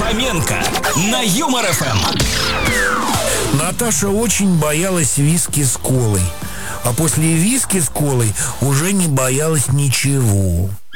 Хоменко на Юмор ФМ. Наташа очень боялась виски с колой, а после виски с колой уже не боялась ничего.